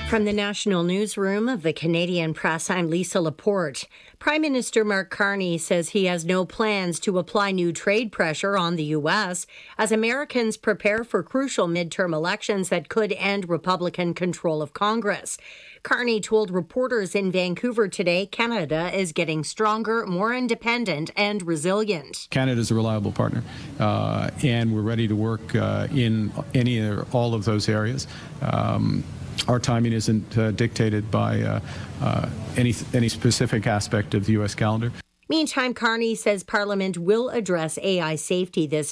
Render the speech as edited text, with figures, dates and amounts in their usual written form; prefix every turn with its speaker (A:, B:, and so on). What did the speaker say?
A: From the National Newsroom of the Canadian Press, I'm Lisa Laporte. Prime Minister Mark Carney says he has no plans to apply new trade pressure on the U.S. as Americans prepare for crucial midterm elections that could end Republican control of Congress. Carney told reporters in Vancouver today Canada is getting stronger, more independent, and resilient.
B: Canada is a reliable partner, and we're ready to work in any or all of those areas. Our timing isn't dictated by any specific aspect of the U.S. calendar.
A: Meantime, Carney says Parliament will address AI safety this